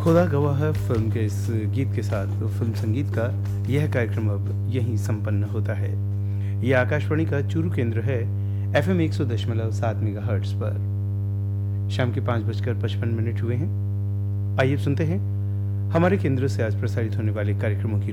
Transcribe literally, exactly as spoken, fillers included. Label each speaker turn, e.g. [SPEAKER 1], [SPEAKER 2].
[SPEAKER 1] खुदा गवाह है फिल्म के इस गीत के साथ फिल्म संगीत का यह कार्यक्रम अब यहीं संपन्न होता है। यह आकाशवाणी का चूरू केंद्र है एफ एम एक सौ दशमलव सात मेगा हर्ट्स पर। शाम के पाँच बजकर पचपन मिनट हुए हैं। आइए सुनते हैं हमारे केंद्र से आज प्रसारित होने वाले कार्यक्रमों की